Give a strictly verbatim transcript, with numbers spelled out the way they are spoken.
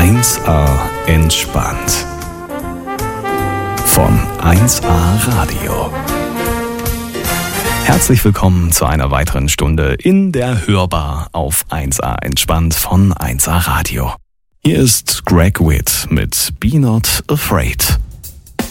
eins A entspannt. Von eins A Radio. Herzlich willkommen zu einer weiteren Stunde in der Hörbar auf eins A entspannt von eins A Radio. Hier ist Greg Witt mit Be Not Afraid.